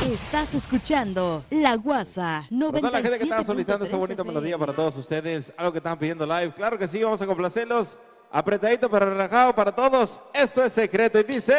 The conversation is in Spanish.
Estás escuchando La Guasa 97.3. Toda la gente que está solicitando esta bonita melodía para todos ustedes, algo que están pidiendo live, claro que sí, vamos a complacerlos. Apretadito pero relajado para todos, esto es Secreto y dice...